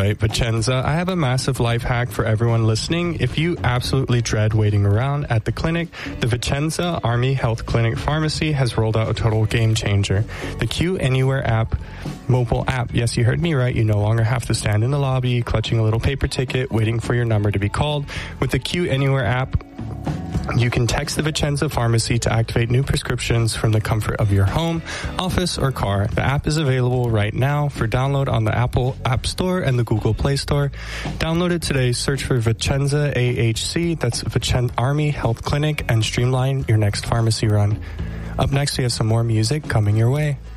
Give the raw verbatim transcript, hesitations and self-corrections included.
right, Vicenza. I have a massive life hack for everyone listening. If you absolutely dread waiting around at the clinic, the Vicenza Army Health Clinic Pharmacy has rolled out a total game changer. The Q Anywhere app, mobile app. Yes, you heard me right. You no longer have to stand in the lobby, clutching a little paper ticket, waiting for your number to be called. With the Q Anywhere app, you can text the Vicenza Pharmacy to activate new prescriptions from the comfort of your home, office, or car. The app is available right now for download on the Apple App Store and the Google Play Store. Download it today. Search for Vicenza A H C, that's Vicenza Army Health Clinic, and streamline your next pharmacy run. Up next, we have some more music coming your way.